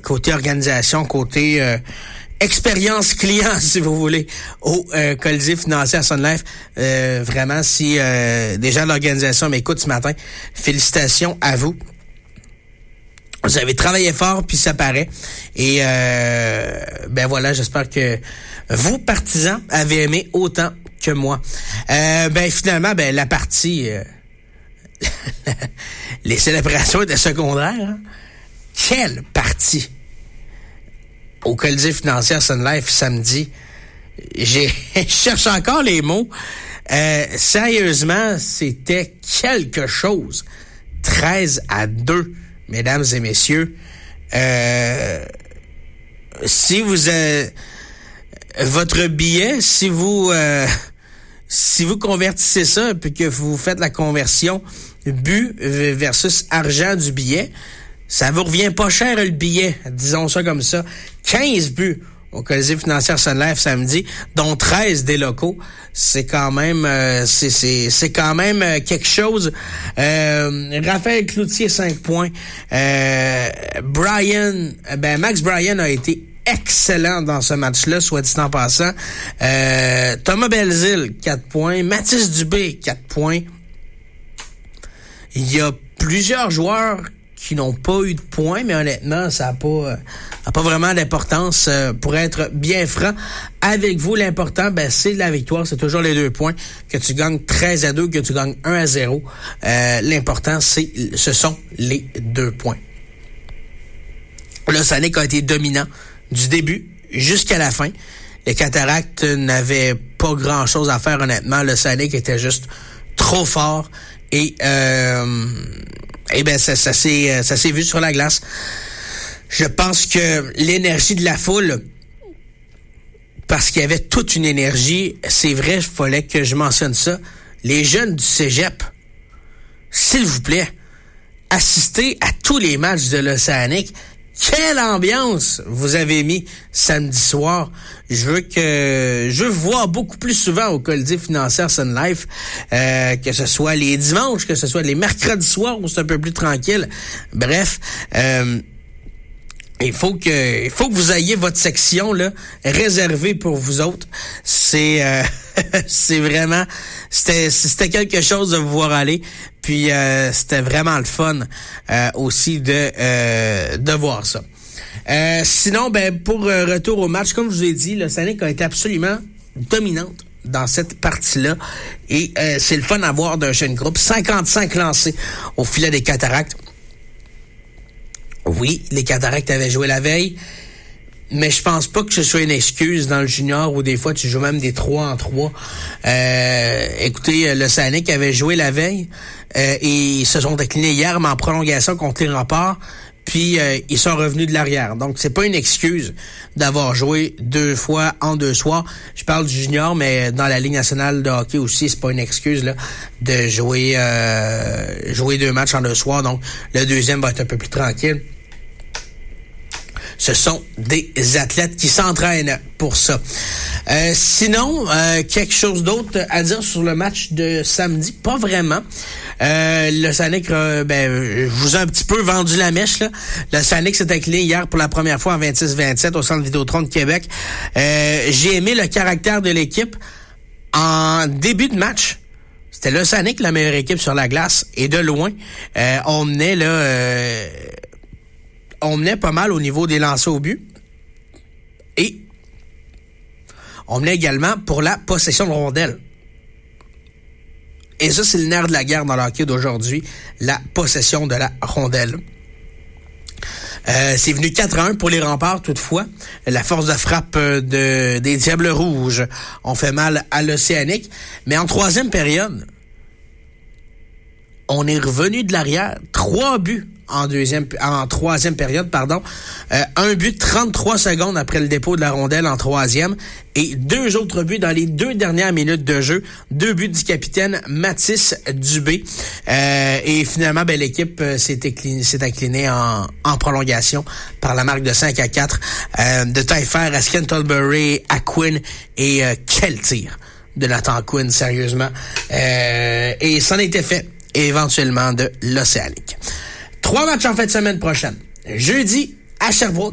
côté organisation, côté expérience client, si vous voulez, au Colisée financier à Sun Life. Vraiment, si des gens de l'organisation m'écoutent ce matin, félicitations à vous. Vous avez travaillé fort, puis ça paraît. Et ben voilà, j'espère que vous, partisans, avez aimé autant que moi. Ben finalement, ben la partie... les célébrations étaient secondaires. Hein? Quelle partie! Au Colisée financier Sun Life samedi. Je cherche encore les mots. Sérieusement, c'était quelque chose. 13-2, mesdames et messieurs. Si vous votre billet, si vous convertissez ça puis que vous faites la conversion but versus argent du billet, ça vous revient pas cher le billet, disons ça comme ça. 15 buts au Colisée financier Sun Life samedi, dont 13 des locaux. C'est quand même c'est quand même quelque chose. Raphaël Cloutier 5 points. Max Bryan a été excellent dans ce match-là, soit dit en passant. Thomas Belzile 4 points, Mathis Dubé 4 points. Il y a plusieurs joueurs qui n'ont pas eu de points, mais honnêtement, ça a pas vraiment d'importance. Pour être bien franc avec vous, l'important, c'est la victoire, c'est toujours les 2 points. Que tu gagnes 13-2, que tu gagnes 1-0. L'important, ce sont les 2 points. Le Saguenay a été dominant du début jusqu'à la fin. Les Cataractes n'avaient pas grand-chose à faire, honnêtement. Le Saguenay était juste trop fort. Et ça s'est vu sur la glace. Je pense que l'énergie de la foule, parce qu'il y avait toute une énergie, c'est vrai, il fallait que je mentionne ça. Les jeunes du cégep, s'il vous plaît, assistez à tous les matchs de l'Océanique. Quelle ambiance vous avez mis samedi soir. Je veux voir beaucoup plus souvent au Colisée financier Sun Life, que ce soit les dimanches, que ce soit les mercredis soirs où c'est un peu plus tranquille. Bref, il faut que vous ayez votre section là réservée pour vous autres. C'est vraiment c'était quelque chose de vous voir aller. Puis c'était vraiment le fun aussi de voir ça. Sinon, pour retour au match, comme je vous ai dit, le Saguenay a été absolument dominante dans cette partie-là. Et c'est le fun à voir d'un jeune groupe. 55 lancés au filet des Cataractes. Oui, les Cataractes avaient joué la veille, mais je pense pas que ce soit une excuse dans le junior où des fois tu joues même des 3-en-3. Écoutez, le Saguenay avait joué la veille et ils se sont déclinés hier, mais en prolongation contre les Remparts, puis ils sont revenus de l'arrière. Donc c'est pas une excuse d'avoir joué 2 fois en 2 soirs. Je parle du junior, mais dans la Ligue nationale de hockey aussi, c'est pas une excuse là de jouer 2 matchs en 2 soirs. Donc le deuxième va être un peu plus tranquille. Ce sont des athlètes qui s'entraînent pour ça. Sinon, quelque chose d'autre à dire sur le match de samedi? Pas vraiment. Le Saguenay, je vous ai un petit peu vendu la mèche, là. Le Saguenay s'est incliné hier pour la première fois en 26-27 au Centre Vidéotron de Québec. J'ai aimé le caractère de l'équipe. En début de match, c'était le Saguenay la meilleure équipe sur la glace. Et de loin, on menait pas mal au niveau des lancers au but. Et on menait également pour la possession de rondelles. Et ça, c'est le nerf de la guerre dans le hockey d'aujourd'hui, la possession de la rondelle. C'est venu 4-1 pour les Remparts, toutefois. La force de frappe des Diables Rouges ont fait mal à l'Océanique. Mais en troisième période, on est revenu de l'arrière. 3 buts en troisième période, pardon. 1 but 33 secondes après le dépôt de la rondelle en troisième. Et 2 autres buts dans les 2 dernières minutes de jeu. 2 buts du capitaine Mathis Dubé. Et finalement, l'équipe s'est inclinée en prolongation par la marque de 5-4. De Taillefer à Scantlebury, à Quinn. Et quel tir de Nathan Quinn, sérieusement. Et c'en était fait éventuellement de l'Océanique. 3 matchs en fin de semaine prochaine. Jeudi à Sherbrooke,